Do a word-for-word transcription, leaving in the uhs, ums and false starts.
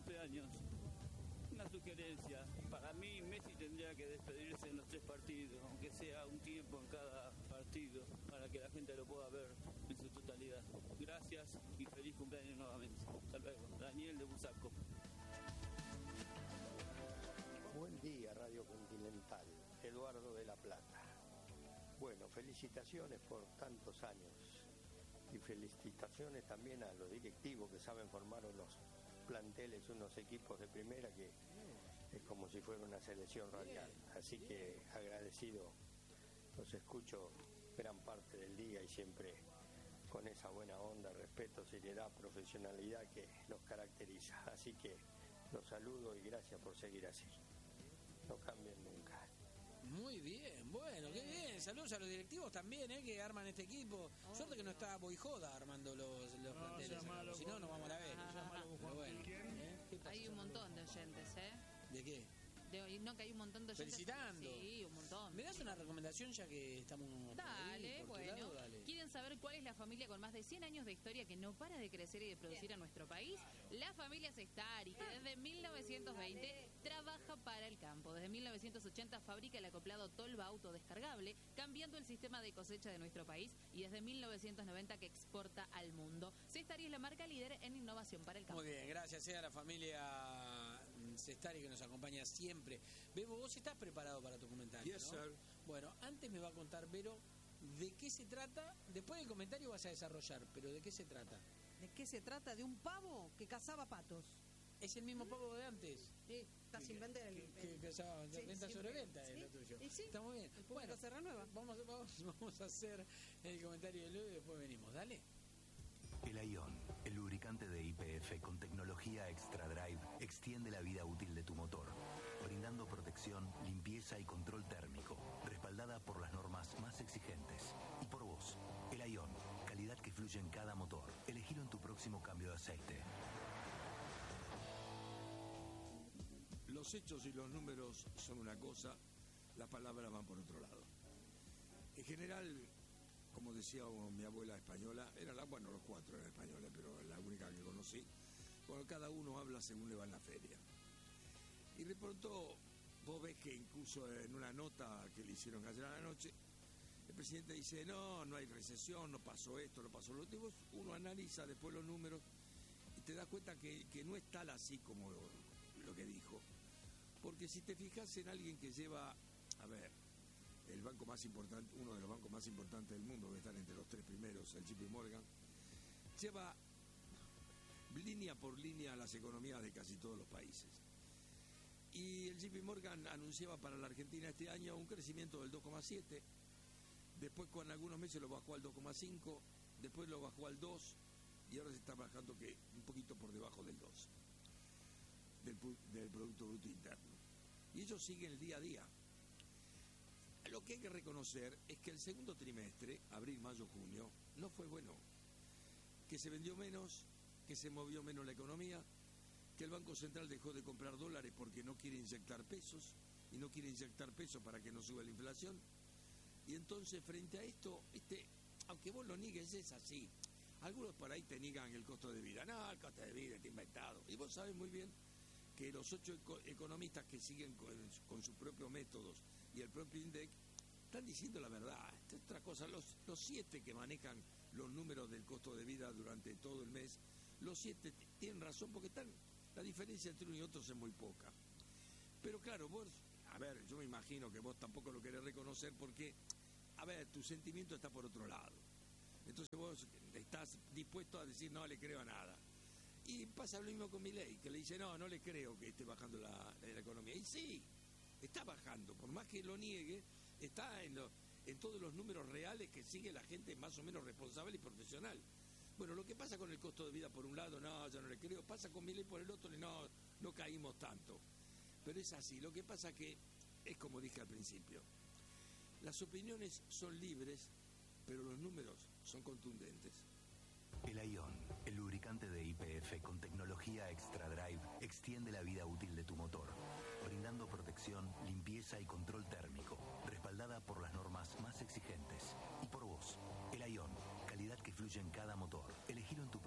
cumpleaños. Una sugerencia, para mí Messi tendría que despedirse en los tres partidos, aunque sea un tiempo en cada partido, para que la gente lo pueda ver en su totalidad. Gracias y feliz cumpleaños nuevamente. Hasta luego. Daniel de Busaco. Buen día, Radio Continental. Eduardo de La Plata. Bueno, felicitaciones por tantos años y felicitaciones también a los directivos que saben formar unos planteles, unos equipos de primera que es como si fuera una selección radial. Así que agradecido, los escucho gran parte del día y siempre con esa buena onda, respeto, seriedad, profesionalidad que los caracteriza. Así que los saludo y gracias por seguir así. No cambien nunca. Muy bien, bueno, qué bien. Saludos a los directivos también, ¿eh? Que arman este equipo. Suerte que no está Boijoda armando los, los no, planteles. Si no, nos vamos a la vez. Bueno, ¿eh? Hay un montón de oyentes, ¿eh? ¿De qué? De, no, que hay un montón de oyentes. Felicitando. Sí, un montón. ¿Me das una recomendación ya que estamos... Dale, ahí, bueno. lado, dale. ¿Quieren saber cuál es la familia con más de cien años de historia que no para de crecer y de producir a nuestro país? La familia Sestari, que desde mil novecientos veinte trabaja para el campo. Desde mil novecientos ochenta fabrica el acoplado Tolva autodescargable, cambiando el sistema de cosecha de nuestro país, y desde mil novecientos noventa que exporta al mundo. Sestari es la marca líder en innovación para el campo. Muy bien, gracias a la familia Sestari que nos acompaña siempre. Bebo, vos estás preparado para tu comentario, Yes, ¿no? sir. Bueno, antes me va a contar Vero de qué se trata. Después del comentario vas a desarrollar, pero ¿de qué se trata? ¿De qué se trata? De un pavo que cazaba patos. ¿Es el mismo pavo de antes? Sí, está sin vender el... Que, que cazaba sí, venta sobre siempre. venta, es ¿Sí? lo tuyo. Y sí, está muy bien. el público Bueno, se renueva. Vamos, vamos, vamos a hacer el comentario de Luis y después venimos. Dale. El Aion, el lubricante de Y P F con tecnología Extra Drive, extiende la vida útil de tu motor, brindando protección, limpieza y control térmico, respaldada por las normas más exigentes. Y por vos, el Aion, calidad que fluye en cada motor. Elegilo en tu próximo cambio de aceite. Los hechos y los números son una cosa, las palabras van por otro lado. En general, como decía mi abuela española, eran la, bueno, los cuatro eran españoles, pero la única que conocí, bueno, cada uno habla según le va en la feria. Y de pronto vos ves que incluso en una nota que le hicieron ayer a la noche, el presidente dice, no, no hay recesión, no pasó esto, no pasó lo otro. Y vos, uno analiza después los números y te das cuenta que, que no es tal así como lo, lo que dijo. Porque si te fijas en alguien que lleva, a ver, el banco más importante, uno de los bancos más importantes del mundo, que están entre los tres primeros, el J P Morgan, lleva línea por línea las economías de casi todos los países. Y el J P Morgan anunciaba para la Argentina este año un crecimiento del dos coma siete, después con algunos meses lo bajó al dos coma cinco, después lo bajó al dos y ahora se está bajando que un poquito por debajo del dos, del, del Producto Bruto Interno. Y ellos siguen el día a día. Lo que hay que reconocer es que el segundo trimestre, abril, mayo, junio, no fue bueno. Que se vendió menos, que se movió menos la economía, que el Banco Central dejó de comprar dólares porque no quiere inyectar pesos, y no quiere inyectar pesos para que no suba la inflación. Y entonces, frente a esto, este, aunque vos lo niegues, es así. Algunos por ahí te niegan el costo de vida. No, el costo de vida está inventado. Y vos sabés muy bien que los ocho eco- economistas que siguen con, con sus propios métodos y el propio INDEC están diciendo la verdad. Esta es otra cosa. Los, los siete que manejan los números del costo de vida durante todo el mes, los siete t- tienen razón porque están, la diferencia entre uno y otro es muy poca. Pero claro, vos, a ver, yo me imagino que vos tampoco lo querés reconocer porque, a ver, tu sentimiento está por otro lado. Entonces vos estás dispuesto a decir no le creo a nada. Y pasa lo mismo con Milei, que le dice no, no le creo que esté bajando la, la economía. Y sí, está bajando, por más que lo niegue, está en, lo, en todos los números reales que sigue la gente más o menos responsable y profesional. Bueno, lo que pasa con el costo de vida por un lado, no, yo no le creo, pasa con Milei por el otro, no, no caímos tanto. Pero es así, lo que pasa que es como dije al principio, las opiniones son libres, pero los números son contundentes. El Aion, el lubricante de Y P F con tecnología Extra Drive, extiende la vida útil de tu motor, brindando protección, limpieza y control térmico, respaldada por las normas más exigentes. Y por vos, el Aion, calidad que fluye en cada motor. Elegilo en tu